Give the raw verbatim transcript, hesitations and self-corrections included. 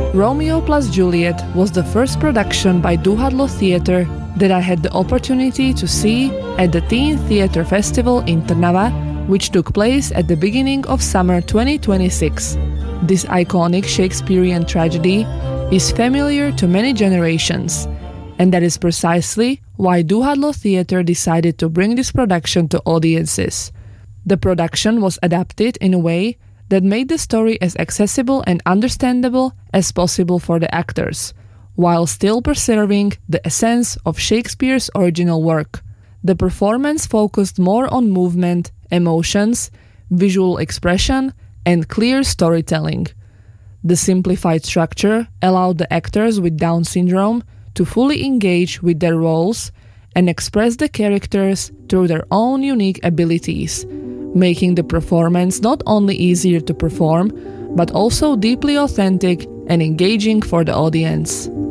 Romeo plus Juliet was the first production by Duhadlo Theatre that I had the opportunity to see at the Teen Theatre Festival in Trnava, which took place at the beginning of summer twenty twenty-six. This iconic Shakespearean tragedy is familiar to many generations, and that is precisely why Duhadlo Theatre decided to bring this production to audiences. The production was adapted in a way that made the story as accessible and understandable as possible for the actors, while still preserving the essence of Shakespeare's original work. The performance focused more on movement, emotions, visual expression, and clear storytelling. The simplified structure allowed the actors with Down syndrome to fully engage with their roles and express the characters through their own unique abilities, making the performance not only easier to perform, but also deeply authentic and engaging for the audience.